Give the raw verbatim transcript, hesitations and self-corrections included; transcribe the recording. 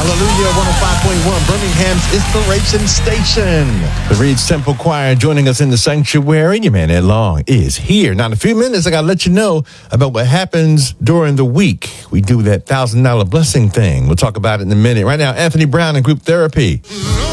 Hallelujah, one oh five point one, Birmingham's Inspiration Station. The Reed's Temple Choir joining us in the sanctuary. Your man Ed Long is here. Now, in a few minutes, I got to let you know about what happens during the week. We do that one thousand dollars blessing thing. We'll talk about it in a minute. Right now, Anthony Brown and Group Therapy.